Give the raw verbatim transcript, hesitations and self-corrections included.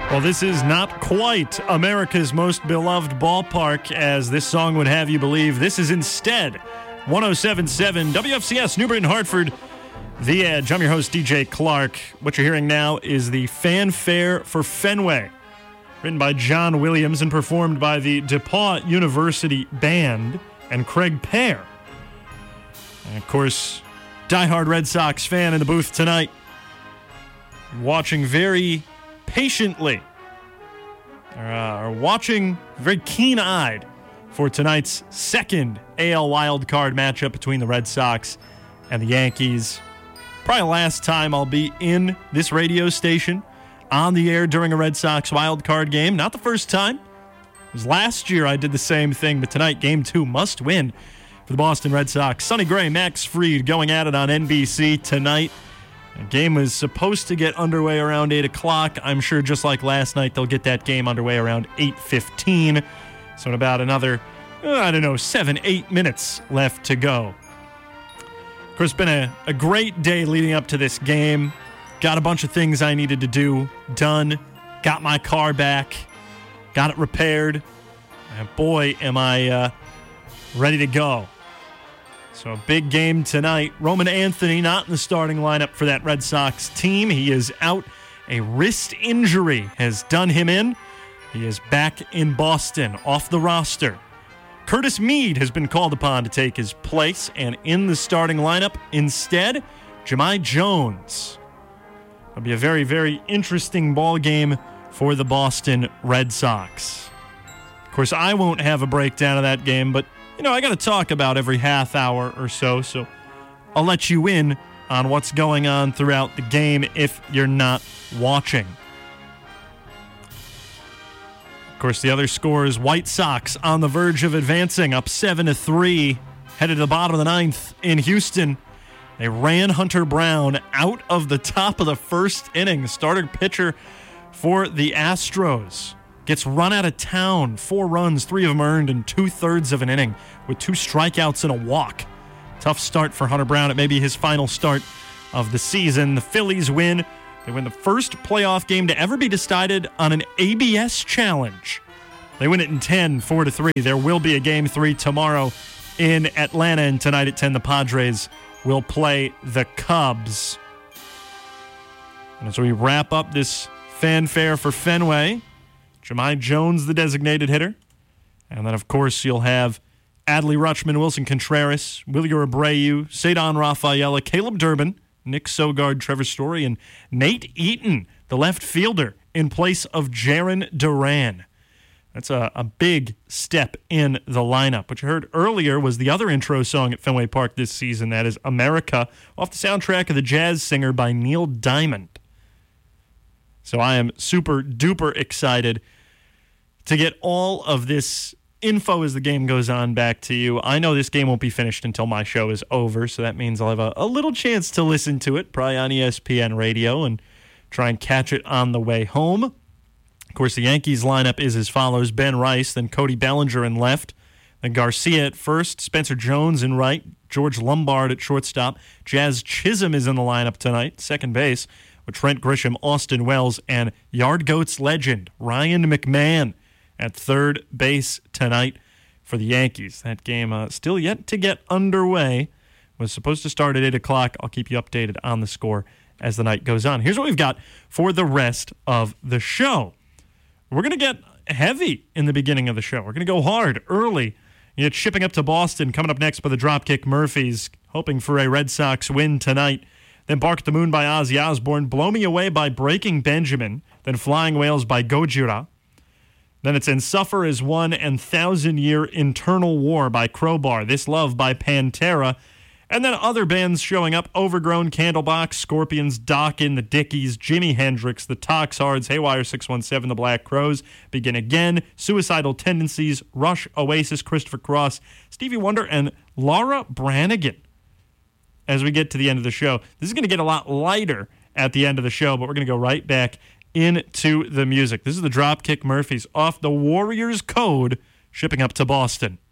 Well, this is not quite America's most beloved ballpark, as this song would have you believe. This is instead one oh seven point seven W F C S, New Britain, Hartford, The Edge. I'm your host, D J Clark. What you're hearing now is the Fanfare for Fenway, written by John Williams and performed by the DePauw University Band and Craig Pear. And, of course, diehard Red Sox fan in the booth tonight, watching very patiently, or, uh, or watching very keen-eyed for tonight's second A L wildcard matchup between the Red Sox and the Yankees. Probably the last time I'll be in this radio station on the air during a Red Sox wildcard game. Not the first time. It was last year I did the same thing, but tonight, game two must win for the Boston Red Sox. Sonny Gray, Max Fried going at it on N B C tonight. The game was supposed to get underway around eight o'clock. I'm sure just like last night, they'll get that game underway around eight fifteen. So in about another, I don't know, seven, eight minutes left to go. Of course, it's been a, a great day leading up to this game. Got a bunch of things I needed to do done. Got my car back. Got it repaired. And boy, am I uh, ready to go. So a big game tonight. Roman Anthony not in the starting lineup for that Red Sox team. He is out. A wrist injury has done him in. He is back in Boston, off the roster. Curtis Mead has been called upon to take his place, and in the starting lineup instead, Jahmai Jones. It'll be a very, very interesting ball game for the Boston Red Sox. Of course, I won't have a breakdown of that game, but you know, I got to talk about every half hour or so, so I'll let you in on what's going on throughout the game if you're not watching. Of course, the other score is White Sox on the verge of advancing, up seven to three, headed to the bottom of the ninth in Houston. They ran Hunter Brown out of the top of the first inning. Starter pitcher for the Astros gets run out of town. Four runs, three of them earned in two-thirds of an inning with two strikeouts and a walk. Tough start for Hunter Brown. It may be his final start of the season. The Phillies win. They win the first playoff game to ever be decided on an A B S challenge. They win it in ten, four to three. There will be a game three tomorrow in Atlanta, and tonight at ten, the Padres will play the Cubs. And as we wrap up this fanfare for Fenway, Jahmai Jones, the designated hitter. And then, of course, you'll have Adley Rutschman, Wilson Contreras, Wilyer Abreu, Cedon Rafaela, Caleb Durbin, Nick Sogard, Trevor Story, and Nate Eaton, the left fielder, in place of Jarren Duran. That's a, a big step in the lineup. What you heard earlier was the other intro song at Fenway Park this season, that is America, off the soundtrack of The Jazz Singer by Neil Diamond. So I am super duper excited to get all of this info as the game goes on back to you. I know this game won't be finished until my show is over, so that means I'll have a, a little chance to listen to it, probably on E S P N radio, and try and catch it on the way home. Of course, the Yankees lineup is as follows: Ben Rice, then Cody Bellinger in left, then Garcia at first, Spencer Jones in right, George Lombard at shortstop. Jazz Chisholm is in the lineup tonight, second base, with Trent Grisham, Austin Wells, and Yard Goats legend Ryan McMahon at third base tonight for the Yankees. That game uh, still yet to get underway. Was supposed to start at eight o'clock. I'll keep you updated on the score as the night goes on. Here's what we've got for the rest of the show. We're going to get heavy in the beginning of the show. We're going to go hard early. You get shipping up to Boston, coming up next by the Dropkick Murphys, hoping for a Red Sox win tonight. Then Bark the Moon by Ozzy Osbourne, Blow Me Away by Breaking Benjamin, then Flying Whales by Gojira. Then it's In Suffer Is One and Thousand Year Internal War by Crowbar, This Love by Pantera, and then other bands showing up: Overgrown, Candlebox, Scorpions, Dokken, The Dickies, Jimi Hendrix, The Toxhards, Haywire six one seven, The Black Crowes, Begin Again, Suicidal Tendencies, Rush, Oasis, Christopher Cross, Stevie Wonder, and Laura Branigan. As we get to the end of the show, this is going to get a lot lighter at the end of the show, but we're going to go right back into the music. This is the Dropkick Murphys off the Warriors Code, shipping up to Boston.